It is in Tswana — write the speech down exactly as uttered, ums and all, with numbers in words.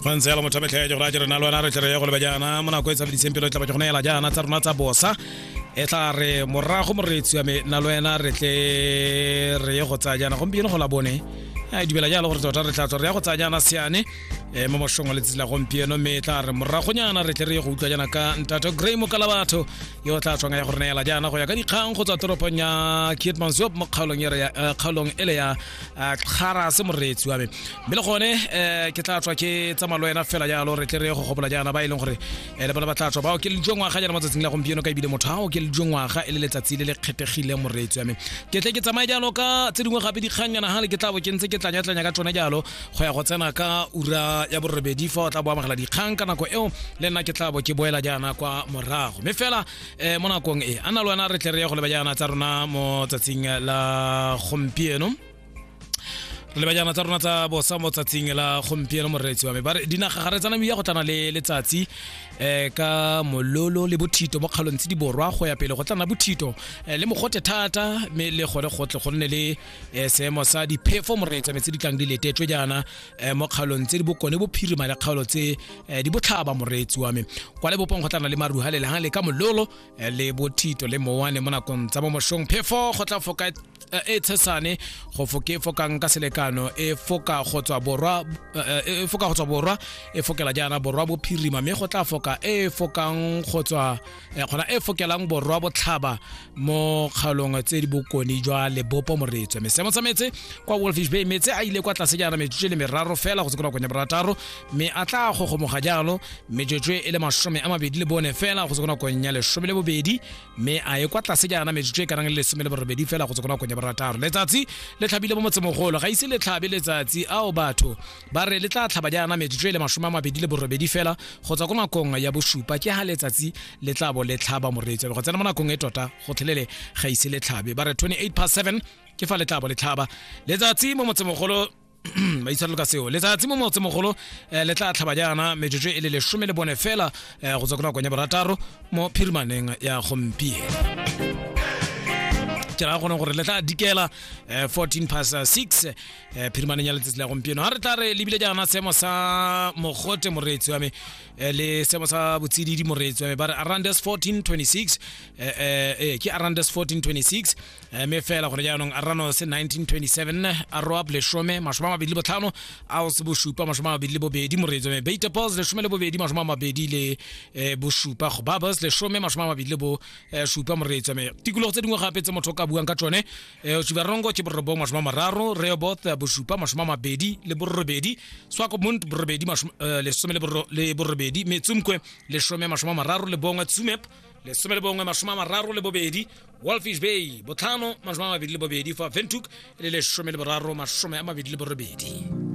Fanse ya motho betlhe go rajere na lona re tle re go le bajana mona go etsa disempelo tla ba go nela jana tsa rona tsa bosa e tla re morago moretsi ya me na lona re tle re go tsa jana gompieno go la bone a di bela jalo gore tota re tla tswa re go tsa jana siane e mo moshongo le tsila gompieno me tla re morago nyana re tle re go utlwa jana ka ntato Grey mo kala batho yo tla tswa ya go nela jana go ya ka dikgang go tswa toropong ya Kitmansop mo kgaolong ya kgaolong ele ya khara se moretsi wa me bele gone ke tla tswa ke tsa malwena fela jalo re tle re go gopola jana ba ileng gore le bana ba tla tswa ba ke le jongwa ga jana motsatsing la gompieno ka ibile motho hao ke le jongwa ga ele letsatsi le le kgethegile moretsi wa me ke tle ke tsamaya jalo ka tse dingwe gape dikganyana ha le ke tla bo ke ntse ke tlanya tlanya ka tsone jalo go ya go tsena ka ura ya borobedi fa o tla bo amagela dikgang ka nako eo le nna ke tla bo ke boela jana kwa morago me fela mo nakong e ana lwana re tle re go le bajana tsa rona mo tsatsing la gompieno le bajana tsa rona tsa bosa mo tsatsing la gompieno moretsi wa me ba dinaga ga re tsana ya go tlana le letsatsi eh ka mololo le bothito mo kgalong tse di borwa go ya pele go tlana bothito le mogote thata me le gore gotle go nne le seemo sa di phefo moretsi me tse di tlang di letetswe jana mo kgalong tse di bokone bo phirima le kgaolo tse di botlhaba moretsi wa me kwa le bopong go tlana le maruha le le ka mololo le bothito le mowane mo nakong tsa mo moshong phefo go tla foka e tshesane go foke fokang ka selekano e foka go tswa borwa e foka go tswa borwa e fokela jana borwa bo phirima me go tla foka e fokang go tswa gona e fokelang borwa botlhaba mo kgalong tse di bokoni jwa le bopo moretso me semo tsametse kwa Wolfish Bay metse a ile kwa tlase jana metswe le meraro fela go tsena go nya barataro me a tla go go moga jalo metswe e le mashome a mabedi le bone fela go tsena go nya le shome le bobedi me a e kwa tlase jana metswe ka rang le lesome le borobedi fela go tsena go nya barataro letsatsi le tlhabile mo motsemogolo ga ise le tlhabe letsatsi ao batho ba re le tla tlhaba jana metswe le mashome a mabedi le borobedi fela go tswa go nakong ya bosupa ke ha letsatsi le tlabo le tlhaba moretso go tsena mo nakong e tota go tlhelele ga ise le tlhabe ba re twenty-eight past seven ke fa le tlabo le tlhaba letsatsi mo motsemogolo ba itse le ka seo letsatsi mo motsemogolo le tla tlhaba jana metswe e le lesome le bone fela go tswa go nakong ya barataro mo phirmaneng ya gompieno tla gona gore le tla dikela fourteen past six phirmaneng ya letsatsi la gompieno ha re tla re lebile jana seemo sa mogote moretsi wa me le seemo sa botsididi moretsi wa me ba re Arandes fourteen twenty-six eh ke Arandes fourteen twenty-six me fela gore jaanong Arano se nineteen twenty-seven Arab le shome mashoma mabedi le botlhano a se boshupa mashoma mabedi le bobedi moretsi wa me Beta Pause le shome le bobedi mashoma mabedi le boshupa go Babas le shome mashoma mabedi le bo shupa moretsi wa me tikolo tse dingwe gape tse motho ka buang ka tsone o Chibarongo ke borobong mashoma mararo Rehoboth boshupa mashoma mabedi le borobedi Swakopmund borobedi le some le borobedi Metsumkwe le shome mashoma mararo le bongwe Tsumep le some le bongwe mashoma mararo le bobedi Wolfish Bay botlhano mashoma mabedi le bobedi fa Windhoek le le shome le boraro mashoma a mabedi le borobedi